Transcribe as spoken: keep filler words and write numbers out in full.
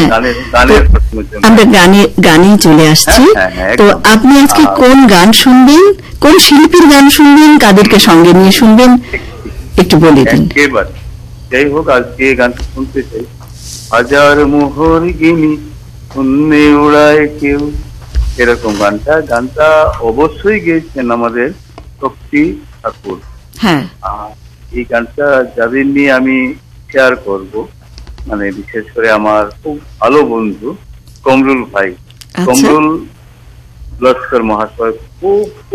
আমরা গানে গানেই চলে আসছি। তো আপনি আজকে কোন গান শুনবেন, কোন শিল্পীর গান শুনবেন, কাদেরকে সঙ্গে নিয়ে শুনবেন একটু বলে দিন। যাই হোক, আজকে গানটা শুনতে চাই, হাজার মোহর গিনি শূন্যে উড়ায় কেউ, এরকম গানটা। গানটা অবশ্যই গেয়েছেন আমাদের শক্তি ঠাকুর। হ্যাঁ, এই গানটা যাদের নিয়ে আমি শেয়ার করব, মানে বিশেষ করে আমার খুব ভালো বন্ধু কমরুল ভাই, কমরুল লস্কর মহাশয়, খুব